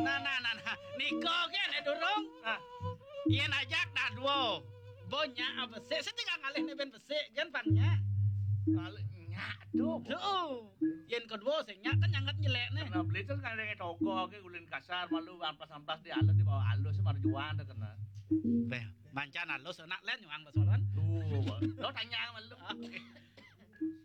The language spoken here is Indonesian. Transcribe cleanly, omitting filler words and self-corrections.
Nah. Niko kene durung. Yen ajak dah dua. Bonya besek setinggal ngalih ne ben besek kan bangnya. Kalau nyak tuh. Yen kedua sing nyak kan nyangat nyelek ne. Karena beli itu kan dengan toko ke ulin kasar malu ampas-ampas di halus di bawah halus marjuan deh kena. Beh, mancan halus enak len nyuang basolan. Tuh, lo tanya sama lu.